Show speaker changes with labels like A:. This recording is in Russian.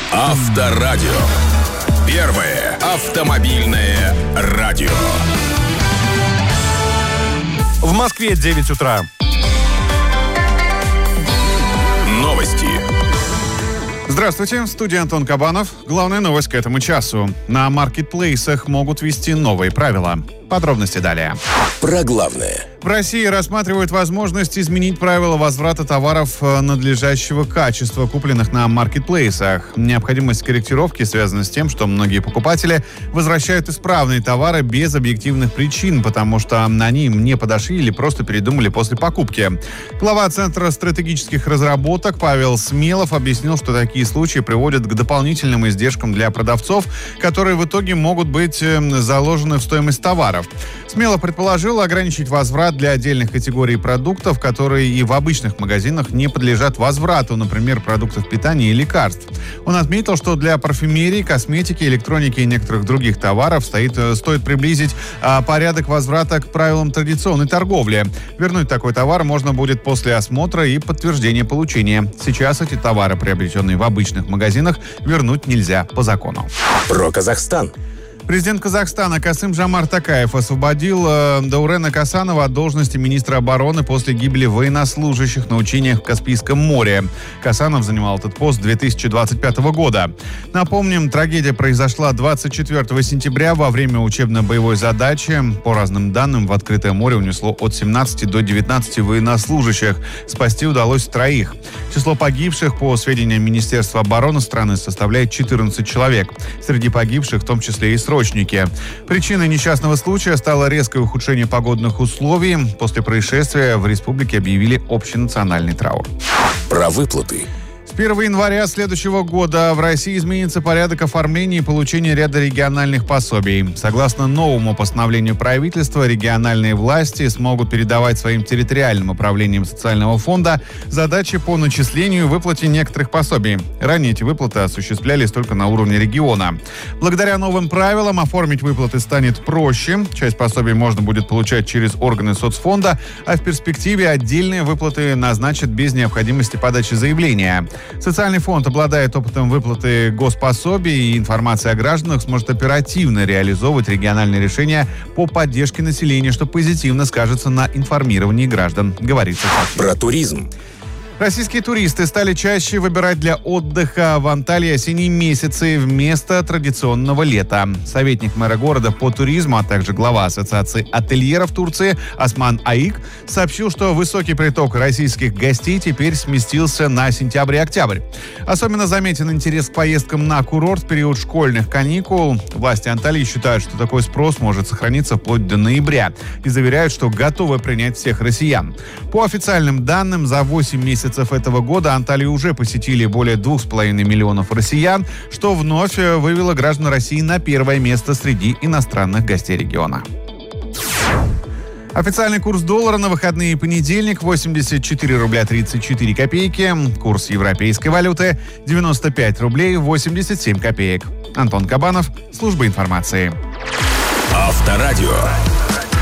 A: Авторадио. Первое автомобильное радио.
B: В Москве 9 утра.
A: Новости.
B: Здравствуйте, в студии Антон Кабанов. Главная новость к этому часу. На маркетплейсах могут ввести новые правила. Подробности далее.
A: Про главное.
B: В России рассматривают возможность изменить правила возврата товаров надлежащего качества, купленных на маркетплейсах. Необходимость корректировки связана с тем, что многие покупатели возвращают исправные товары без объективных причин, потому что они им не подошли или просто передумали после покупки. Глава Центра стратегических разработок Павел Смелов объяснил, что такие случаи приводят к дополнительным издержкам для продавцов, которые в итоге могут быть заложены в стоимость товаров. Смелов предположил ограничить возврат для отдельных категорий продуктов, которые и в обычных магазинах не подлежат возврату, например, продуктов питания и лекарств. Он отметил, что для парфюмерии, косметики, электроники и некоторых других товаров стоит приблизить порядок возврата к правилам традиционной торговли. Вернуть такой товар можно будет после осмотра и подтверждения получения. Сейчас эти товары, приобретенные в обычных магазинах, вернуть нельзя по закону.
A: Про Казахстан.
B: Президент Казахстана Касым-Жомарт Токаев освободил Даурена Касанова от должности министра обороны после гибели военнослужащих на учениях в Каспийском море. Касанов занимал этот пост с 2025 года. Напомним, трагедия произошла 24 сентября во время учебно-боевой задачи. По разным данным, в открытое море унесло от 17 до 19 военнослужащих. Спасти удалось 3. Число погибших, по сведениям Министерства обороны страны, составляет 14 человек. Среди погибших в том числе и срочники. Причиной несчастного случая стало резкое ухудшение погодных условий. После происшествия в республике объявили общенациональный траур.
A: Про выплаты.
B: С 1 января следующего года в России изменится порядок оформления и получения ряда региональных пособий. Согласно новому постановлению правительства, региональные власти смогут передавать своим территориальным управлениям социального фонда задачи по начислению и выплате некоторых пособий. Ранее эти выплаты осуществлялись только на уровне региона. Благодаря новым правилам оформить выплаты станет проще. Часть пособий можно будет получать через органы соцфонда, а в перспективе отдельные выплаты назначат без необходимости подачи заявления. Социальный фонд обладает опытом выплаты госпособий, и информация о гражданах сможет оперативно реализовывать региональные решения по поддержке населения, что позитивно скажется на информировании граждан, говорится.
A: Про туризм.
B: Российские туристы стали чаще выбирать для отдыха в Анталии осенние месяцы вместо традиционного лета. Советник мэра города по туризму, а также глава Ассоциации ательеров Турции Осман Аик сообщил, что высокий приток российских гостей теперь сместился на сентябрь и октябрь. Особенно заметен интерес к поездкам на курорт в период школьных каникул. Власти Анталии считают, что такой спрос может сохраниться вплоть до ноября и заверяют, что готовы принять всех россиян. По официальным данным, за 8 месяцев этого года Анталию уже посетили более 2,5 миллионов россиян, что вновь вывело граждан России на первое место среди иностранных гостей региона. Официальный курс доллара на выходные понедельник 84 рубля 34 копейки. Курс европейской валюты 95 рублей 87 копеек. Антон Кабанов, служба информации.
A: Авторадио.